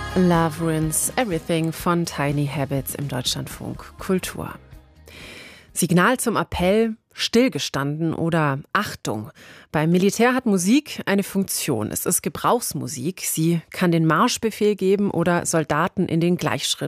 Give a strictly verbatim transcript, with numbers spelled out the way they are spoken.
Love Ruins Everything von Tiny Habits im Deutschlandfunk Kultur. Signal zum Appell, stillgestanden oder Achtung. Beim Militär hat Musik eine Funktion. Es ist Gebrauchsmusik. Sie kann den Marschbefehl geben oder Soldaten in den Gleichschritt